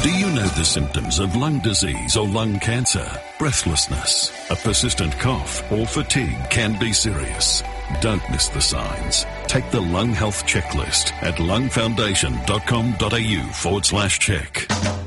Do you know the symptoms of lung disease or lung cancer? Breathlessness, a persistent cough, or fatigue can be serious. Don't miss the signs. Take the Lung Health Checklist at lungfoundation.com.au/check.